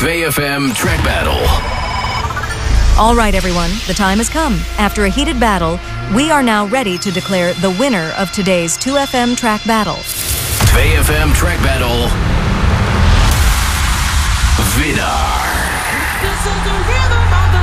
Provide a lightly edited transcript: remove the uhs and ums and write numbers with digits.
2FM Track Battle. All right, everyone, the time has come. After a heated battle, we are now ready to declare the winner of today's 2FM Track Battle. 2FM Track Battle. Winnaar.